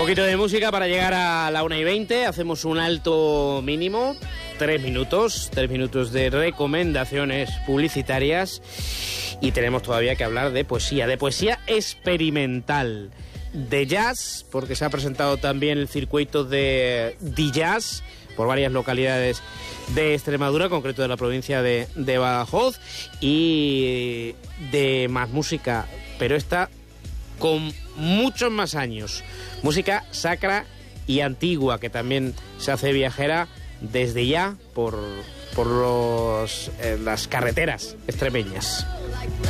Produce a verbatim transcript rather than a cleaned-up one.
poquito de música para llegar a la una y veinte. Hacemos un alto mínimo, tres minutos, tres minutos de recomendaciones publicitarias. Y tenemos todavía que hablar de poesía, de poesía experimental, de jazz, porque se ha presentado también el circuito de D-Jazz por varias localidades de Extremadura, en concreto de la provincia de, de Badajoz, y de más música, pero esta con muchos más años. Música sacra y antigua, que también se hace viajera desde ya por, por los, eh, las carreteras extremeñas.